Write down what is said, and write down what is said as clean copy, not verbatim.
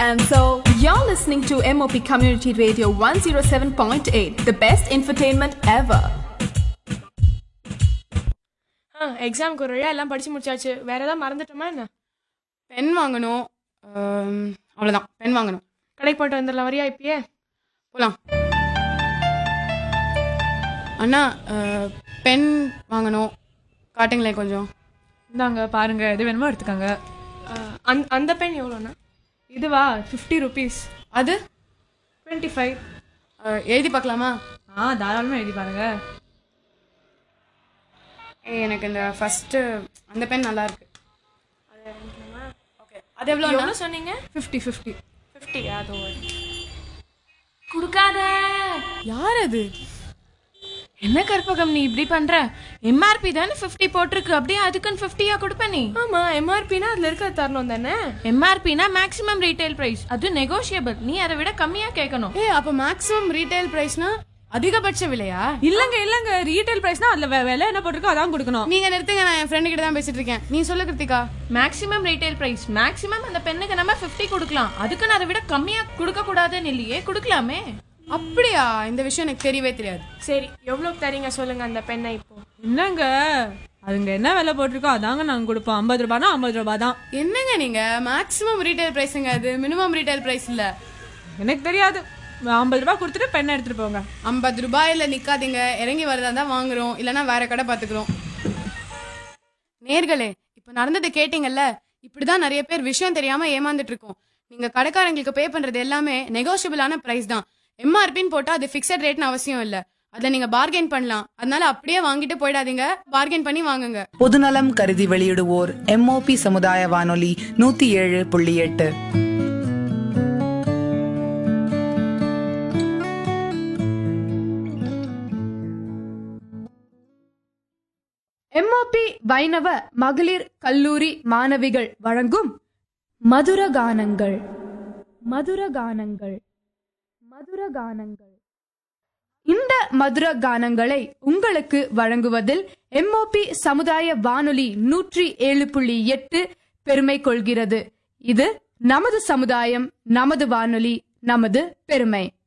And so, you're listening to MOP Community Radio 107.8, the best infotainment ever. எக்ஸாமுக்கு ஒரு வழியாக எல்லாம் படித்து முடிச்சாச்சு. வேறு ஏதாவது மறந்துட்டோமா என்ன? பென் வாங்கணும். அவ்வளோதான், பென் வாங்கணும். கடைக்கு போய்ட்டு வந்துடலாம். வரியா இப்பயே? போகலாம். அண்ணா, பென் வாங்கணும், காட்டுங்களேன் கொஞ்சம். இந்தாங்க பாருங்க, எது வேணுமோ எடுத்துக்கோங்க. அந்த பென் எவ்வளோண்ணா? இதுவா? 50 rupees. அது 25. எழுதி பார்க்கலாமா? தாராளமாக எழுதி பாருங்க. எனக்கு இந்த ஃபஸ்ட்டு அந்த பென் நல்லா இருக்கு. ஓகே, அது எவ்வளோ சொன்னீங்க? 50. அது கொடுக்காத. யார் அது? என்ன கற்பகம் நீ இப்படி பண்ற? எம்ஆர்பி தானே 50 போட்டிருக்கு, அப்படியே அதுக்குன்னு 50யா கொடுப்ப நீ? ஆமா, எம்ஆர்பினா அதுல இருக்க தரணும் தானே. எம்ஆர்பினா மேக்ஸிமம் ரீட்டைல் பிரைஸ், அது நெகோஷியபிள். நீ அதை விட கம்மியா கேட்கணும். அப்போ மேக்ஸிமம் ரீட்டைல் பிரைஸ்னா அதிகபட்ச விலையா? இல்லங்க, ரீட்டைல் பிரைஸ்னா அதுல விலை என்ன போட்டிருக்கோ அதான் கொடுக்கணும். நீங்க நிறுத்துங்க, நான் என் ஃப்ரெண்டு கிட்ட தான் பேசிட்டு இருக்கேன். நீ சொல்லு Kiruthika. Maximum retail price, maximum அந்த பெண்ணுக்கு நம்ம 50 கொடுக்கலாம், அதுக்குன்னு அதை விட கம்மியா கொடுக்க கூடாதுன்னு இல்லையே, கொடுக்கலாமே. அப்படியா? இந்த விஷயம் எனக்கு தெரியவே தெரியாது. சரி, எவ்வளோக்கு தரீங்க சொல்லுங்க அந்த பெண்ணை இப்போ? என்னங்க, அதுங்க என்ன விலை போட்டிருக்கோ அதாங்க நாங்க கொடுப்போம். 50 ரூபாய்னா 50 ரூபாய் தான். என்னங்க நீங்க? மேக்ஸிமம் ரீட்டைல் பிரைஸுங்க அது, மினிமம் ரீட்டைல் பிரைஸ் இல்ல. எனக்கு தெரியாது. 50 ரூபாய் கொடுத்துட்டு பெண்ணை எடுத்துட்டு போங்க. 50 ரூபாயில நிக்காதீங்க, இறங்கி வரதா தான் வாங்குறோம், இல்லைன்னா வேற கடை பார்த்துக்கிறோம். நேர்களே, இப்ப நடந்ததை கேட்டீங்கல்ல, இப்படிதான் நிறைய பேர் விஷயம் தெரியாம ஏமாந்துட்டு இருக்கோம். நீங்க கடைக்காரங்களுக்கு பே பண்றது எல்லாமே நெகோஷியபிளான பிரைஸ் தான். எம்ஆர்பின்னு போட்டா அது ஃபிக்ஸட் ரேட்னு அவசியம் இல்ல. அதை நீங்க பார்கெயின் பண்ணலாம். அதனால அப்படியே வாங்கிட்டு போயிடாதீங்க, பார்கெயின் பண்ணி வாங்குங்க. பொதுநலம் கருதி வெளியிடுவோர் MOP சமுதாய வானொலி 107.8. MOP வைணவ மகளிர் கல்லூரி மாணவிகள் வழங்கும் மதுரகானங்கள். இந்த மதுரகானங்களை உங்களுக்கு வழங்குவதில் MOP சமுதாய வானொலி 107.8 பெருமை கொள்கிறது. இது நமது சமுதாயம், நமது வானொலி, நமது பெருமை.